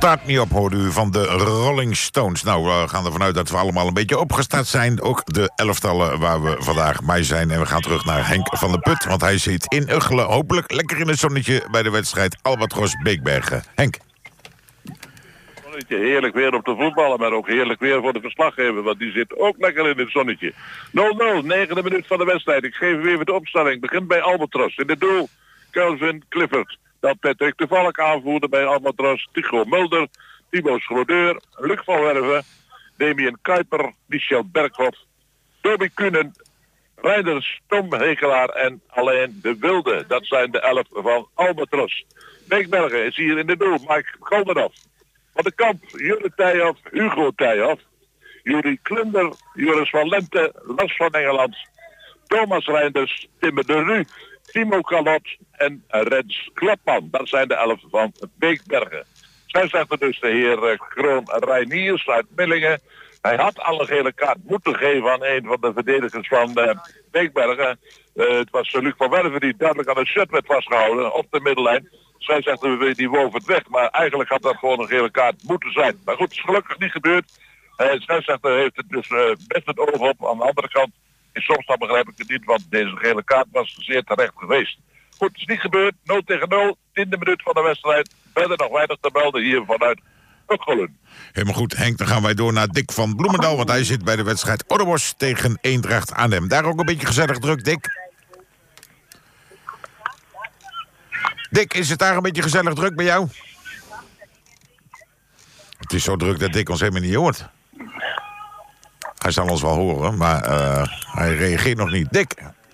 Start Me Up hoorde u van de Rolling Stones. Nou, we gaan ervan uit dat we allemaal een beetje opgestart zijn. Ook de elftallen waar we vandaag bij zijn. En we gaan terug naar Henk van der Put, want hij zit in Ugchelen. Hopelijk lekker in het zonnetje bij de wedstrijd Albatros Beekbergen. Henk. Heerlijk weer op de voetballen, maar ook heerlijk weer voor de verslaggever, want die zit ook lekker in het zonnetje. 0-0, 9e minuut van de wedstrijd. Ik geef u even de opstelling. Begint bij Albatros. In het doel Kelvin Clifford. Dat Patrick de Valk aanvoerde bij Albatros. Tycho Mulder, Timo Schrodeur, Luc van Werven, Damien Kuiper, Michel Berghoff, Toby Kunen, Reinders, Tom Hekelaar en Alain de Wilde. Dat zijn de 11 van Albatros. Beekbergen is hier in de doel. Mike Goldenhoff. Van de Kamp, Jure Thijhoff, Hugo Thijhoff, Juri Klunder, Joris van Lente, Lars van Engeland, Thomas Reinders, Timmer de Ru, Timo Kalot en Rens Klapman. Dat zijn de 11 van Beekbergen. Zij zegt dus de heer Kroon Reiniers uit Millingen. Hij had al een gele kaart moeten geven aan een van de verdedigers van Beekbergen. Het was Luc van Werven die duidelijk aan het shirt werd vastgehouden op de middellijn. Zij zegt, die woof het weg, maar eigenlijk had dat gewoon een gele kaart moeten zijn. Maar goed, het is gelukkig niet gebeurd. Zij zegt, heeft het dus best het oog op. Aan de andere kant, in soms dan begrijp ik het niet, want deze gele kaart was zeer terecht geweest. Goed, het is niet gebeurd. 0-0, 10e minuut van de wedstrijd. Verder nog weinig te melden hier vanuit Ugchelen. Helemaal goed, Henk. Dan gaan wij door naar Dick van Bloemendaal, want hij zit bij de wedstrijd Ouderbos tegen Eendracht Arnhem. Daar ook een beetje gezellig druk, Dick. Dick, is het daar een beetje gezellig druk bij jou? Het is zo druk dat Dick ons helemaal niet hoort. Hij zal ons wel horen, maar hij reageert nog niet. Dick,